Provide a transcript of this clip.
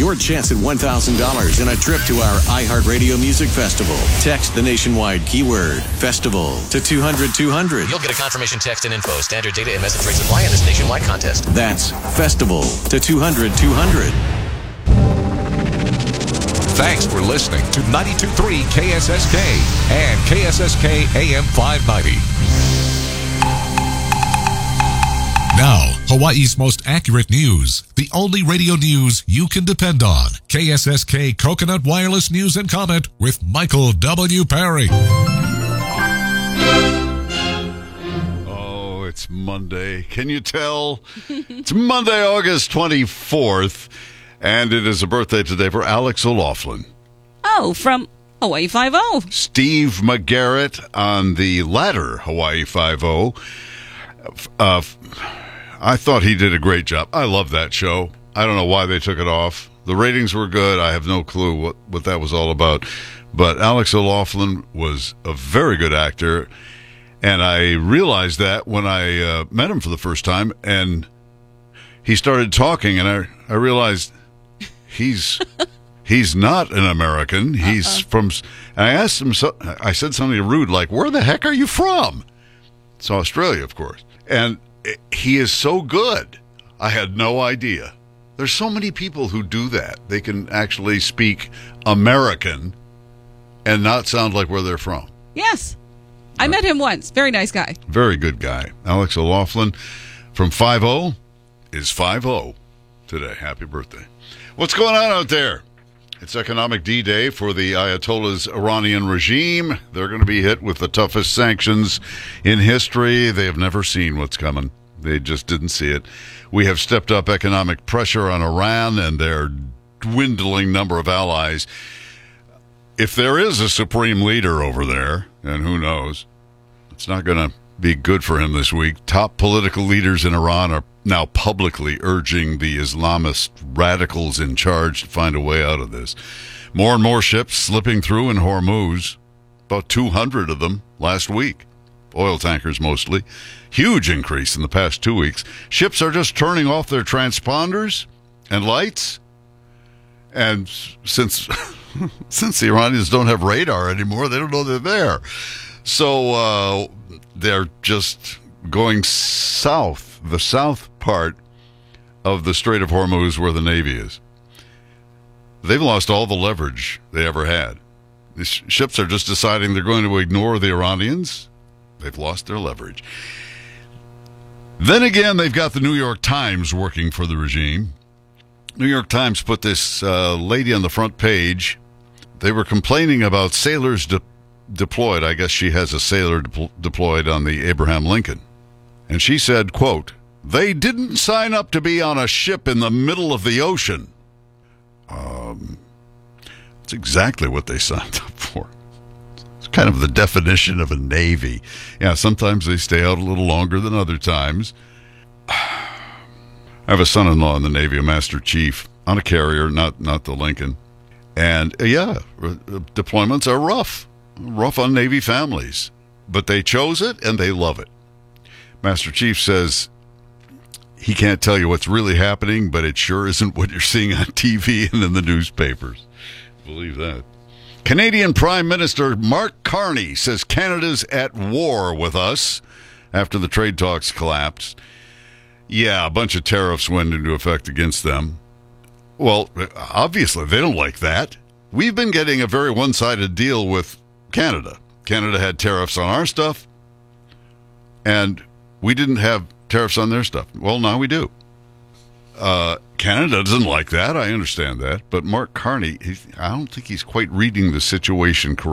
your chance at $1,000 and a trip to our iHeartRadio Music Festival. Text the nationwide keyword festival to 200-200. You'll get a confirmation text and info. Standard data and message rates apply in this nationwide contest. That's festival to 200-200. Thanks for listening to 92.3 KSSK and KSSK AM 590. Now, Hawaii's most accurate news. The only radio news you can depend on. KSSK Coconut Wireless News and Comment with Michael W. Perry. Oh, it's Monday. Can you tell? It's Monday, August 24th. And it is a birthday today for Alex O'Loughlin. Oh, from Hawaii Five-0. Steve McGarrett on the latter Hawaii Five-0. I thought he did a great job. I love that show. I don't know why they took it off. The ratings were good. I have no clue what that was all about. But Alex O'Loughlin was a very good actor. And I realized that when I met him for the first time. And he started talking, and I realized he's not an American. He's from. And I asked him. I said something rude, like, "Where the heck are you from?" It's Australia, of course. And he is so good. I had no idea. There's so many people who do that. They can actually speak American and not sound like where they're from. Yes. I met him once. Very nice guy. Very good guy. Alex O'Loughlin from 5-0 is 5-0 today. Happy birthday. What's going on out there? It's Economic D-Day for the Ayatollah's Iranian regime. They're going to be hit with the toughest sanctions in history. They have never seen what's coming. They just didn't see it. We have stepped up economic pressure on Iran and their dwindling number of allies. If there is a supreme leader over there, and who knows, it's not going to be good for him this week. Top political leaders in Iran are now publicly urging the Islamist radicals in charge to find a way out of this. More and more ships slipping through in Hormuz, about 200 of them last week. Oil tankers mostly. Huge increase in the past 2 weeks. Ships are just turning off their transponders and lights. And since the Iranians don't have radar anymore, they don't know they're there. So they're just going south, the south part of the Strait of Hormuz where the Navy is. They've lost all the leverage they ever had. The ships are just deciding they're going to ignore the Iranians. They've lost their leverage. Then again, they've got the New York Times working for the regime. New York Times put this lady on the front page. They were complaining about sailors deployed. I guess she has a sailor deployed on the Abraham Lincoln. And she said, quote, "They didn't sign up to be on a ship in the middle of the ocean." That's exactly what they signed up for. It's kind of the definition of a Navy. Yeah, sometimes they stay out a little longer than other times. I have a son-in-law in the Navy, a Master Chief, on a carrier, not the Lincoln. And, deployments are rough on Navy families. But they chose it, and they love it. Master Chief says he can't tell you what's really happening, but it sure isn't what you're seeing on TV and in the newspapers. Believe that. Canadian Prime Minister Mark Carney says Canada's at war with us after the trade talks collapsed. Yeah, a bunch of tariffs went into effect against them. Well, obviously, they don't like that. We've been getting a very one-sided deal with Canada. Canada had tariffs on our stuff, and we didn't have tariffs on their stuff. Well, now we do. Canada doesn't like that. I understand that. But Mark Carney, I don't think he's quite reading the situation correctly.